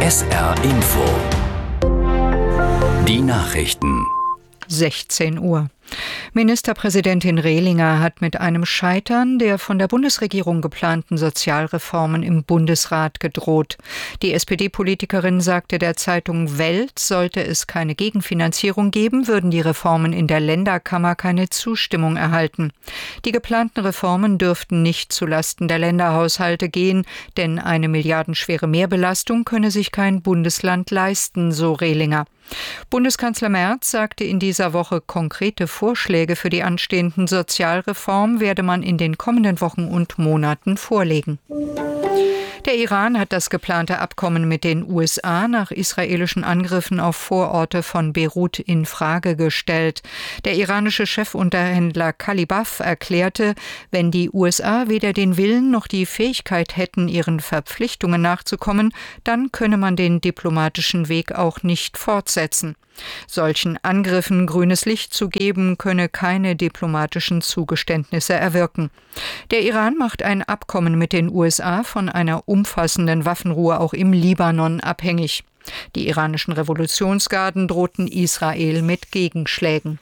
SR Info. Die Nachrichten. 16 Uhr. Ministerpräsidentin Rehlinger hat mit einem Scheitern der von der Bundesregierung geplanten Sozialreformen im Bundesrat gedroht. Die SPD-Politikerin sagte der Zeitung Welt, sollte es keine Gegenfinanzierung geben, würden die Reformen in der Länderkammer keine Zustimmung erhalten. Die geplanten Reformen dürften nicht zulasten der Länderhaushalte gehen, denn eine milliardenschwere Mehrbelastung könne sich kein Bundesland leisten, so Rehlinger. Bundeskanzler Merz sagte in dieser Woche, konkrete Vorschläge für die anstehenden Sozialreformen werde man in den kommenden Wochen und Monaten vorlegen. Der Iran hat das geplante Abkommen mit den USA nach israelischen Angriffen auf Vororte von Beirut in Frage gestellt. Der iranische Chefunterhändler Kalibaf erklärte, wenn die USA weder den Willen noch die Fähigkeit hätten, ihren Verpflichtungen nachzukommen, dann könne man den diplomatischen Weg auch nicht fortsetzen. Solchen Angriffen grünes Licht zu geben, könne keine diplomatischen Zugeständnisse erwirken. Der Iran macht ein Abkommen mit den USA von einer umfassenden Waffenruhe auch im Libanon abhängig. Die iranischen Revolutionsgarden drohten Israel mit Gegenschlägen.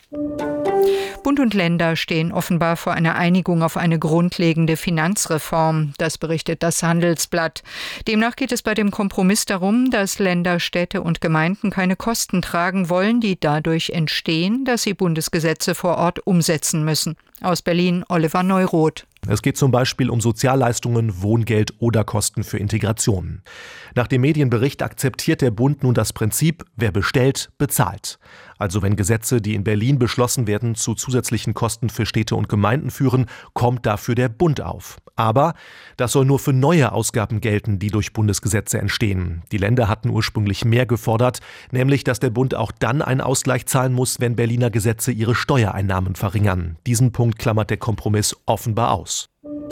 Bund und Länder stehen offenbar vor einer Einigung auf eine grundlegende Finanzreform. Das berichtet das Handelsblatt. Demnach geht es bei dem Kompromiss darum, dass Länder, Städte und Gemeinden keine Kosten tragen wollen, die dadurch entstehen, dass sie Bundesgesetze vor Ort umsetzen müssen. Aus Berlin Oliver Neuroth. Es geht zum Beispiel um Sozialleistungen, Wohngeld oder Kosten für Integration. Nach dem Medienbericht akzeptiert der Bund nun das Prinzip, wer bestellt, bezahlt. Also wenn Gesetze, die in Berlin beschlossen werden, zu zusätzlichen Kosten für Städte und Gemeinden führen, kommt dafür der Bund auf. Aber das soll nur für neue Ausgaben gelten, die durch Bundesgesetze entstehen. Die Länder hatten ursprünglich mehr gefordert, nämlich dass der Bund auch dann einen Ausgleich zahlen muss, wenn Berliner Gesetze ihre Steuereinnahmen verringern. Diesen Punkt klammert der Kompromiss offenbar aus.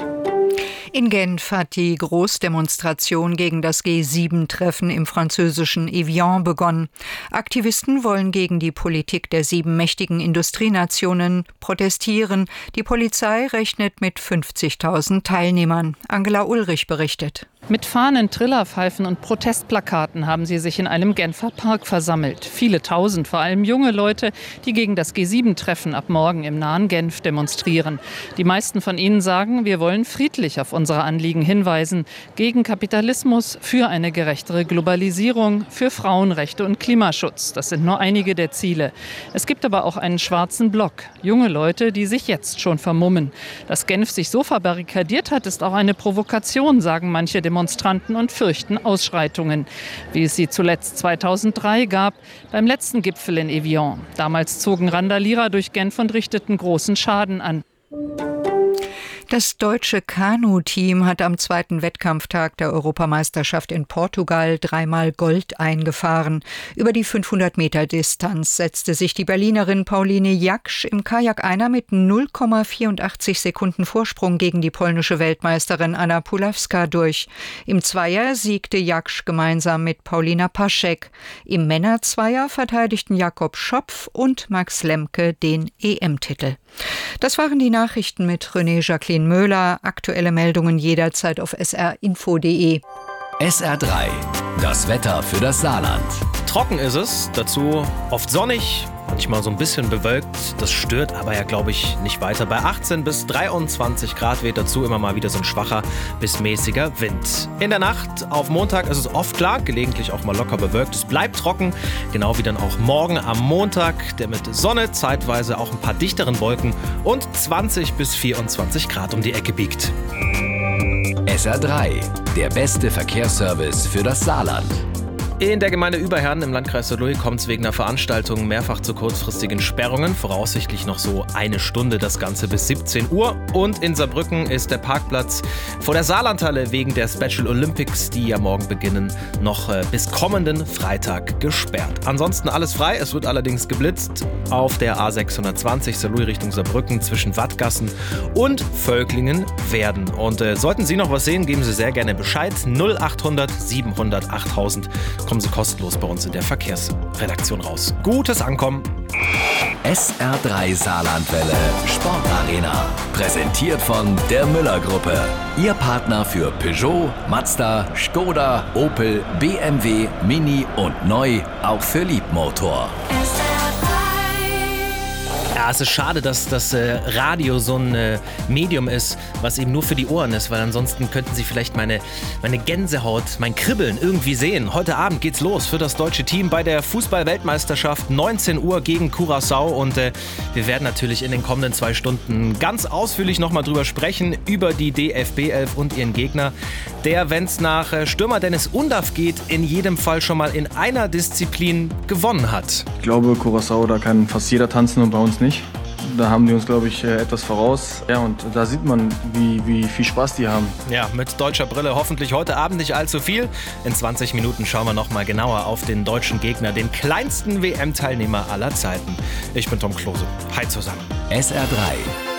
In Genf hat die Großdemonstration gegen das G7-Treffen im französischen Evian begonnen. Aktivisten wollen gegen die Politik der 7 mächtigen Industrienationen protestieren. Die Polizei rechnet mit 50.000 Teilnehmern. Angela Ulrich berichtet. Mit Fahnen, Trillerpfeifen und Protestplakaten haben sie sich in einem Genfer Park versammelt. Viele Tausend, vor allem junge Leute, die gegen das G7-Treffen ab morgen im nahen Genf demonstrieren. Die meisten von ihnen sagen, wir wollen friedlich auf unsere Anliegen hinweisen. Gegen Kapitalismus, für eine gerechtere Globalisierung, für Frauenrechte und Klimaschutz. Das sind nur einige der Ziele. Es gibt aber auch einen schwarzen Block. Junge Leute, die sich jetzt schon vermummen. Dass Genf sich so verbarrikadiert hat, ist auch eine Provokation, sagen manche Demonstranten und fürchten Ausschreitungen, wie es sie zuletzt 2003 gab, beim letzten Gipfel in Evian. Damals zogen Randalierer durch Genf und richteten großen Schaden an. Das deutsche Kanu-Team hat am 2. Wettkampftag der Europameisterschaft in Portugal 3-mal Gold eingefahren. Über die 500-Meter-Distanz setzte sich die Berlinerin Pauline Jaksch im Kajak-Einer mit 0,84 Sekunden Vorsprung gegen die polnische Weltmeisterin Anna Pulawska durch. Im Zweier siegte Jaksch gemeinsam mit Paulina Paschek. Im Männerzweier verteidigten Jakob Schopf und Max Lemke den EM-Titel. Das waren die Nachrichten mit René Jacqueline Möhler. Aktuelle Meldungen jederzeit auf srinfo.de. SR3, das Wetter für das Saarland. Trocken ist es, dazu oft sonnig, manchmal so ein bisschen bewölkt. Das stört aber ja, glaube ich, nicht weiter. Bei 18 bis 23 Grad weht dazu immer mal wieder so ein schwacher bis mäßiger Wind. In der Nacht auf Montag ist es oft klar, gelegentlich auch mal locker bewölkt. Es bleibt trocken, genau wie dann auch morgen am Montag, der mit Sonne, zeitweise auch ein paar dichteren Wolken und 20 bis 24 Grad um die Ecke biegt. SR3, der beste Verkehrsservice für das Saarland. In der Gemeinde Überherrn im Landkreis Saarlouis kommt es wegen einer Veranstaltung mehrfach zu kurzfristigen Sperrungen. Voraussichtlich noch so eine Stunde, das Ganze bis 17 Uhr. Und in Saarbrücken ist der Parkplatz vor der Saarlandhalle wegen der Special Olympics, die ja morgen beginnen, noch bis kommenden Freitag gesperrt. Ansonsten alles frei, es wird allerdings geblitzt auf der A620 Saarlouis Richtung Saarbrücken zwischen Wattgassen und Völklingen-Werden. Und sollten Sie noch was sehen, geben Sie sehr gerne Bescheid. 0800 700 8000 kommen sie kostenlos bei uns in der Verkehrsredaktion raus. Gutes Ankommen! SR3 Saarlandwelle Sportarena. Präsentiert von der Müller-Gruppe. Ihr Partner für Peugeot, Mazda, Skoda, Opel, BMW, Mini und neu auch für Liebmotor. Ja, es ist schade, dass das Radio so ein Medium ist, was eben nur für die Ohren ist, weil ansonsten könnten Sie vielleicht meine Gänsehaut, mein Kribbeln irgendwie sehen. Heute Abend geht's los für das deutsche Team bei der Fußball-Weltmeisterschaft, 19 Uhr gegen Curaçao und wir werden natürlich in den kommenden 2 Stunden ganz ausführlich nochmal drüber sprechen, über die DFB 11 und ihren Gegner, der, wenn es nach Stürmer Dennis Undaff geht, in jedem Fall schon mal in einer Disziplin gewonnen hat. Ich glaube, Curaçao, da kann fast jeder tanzen und bei uns nicht. Da haben die uns, glaube ich, etwas voraus. Ja, und da sieht man, wie viel Spaß die haben. Ja, mit deutscher Brille hoffentlich heute Abend nicht allzu viel. In 20 Minuten schauen wir noch mal genauer auf den deutschen Gegner, den kleinsten WM-Teilnehmer aller Zeiten. Ich bin Tom Klose. Hi zusammen. SR3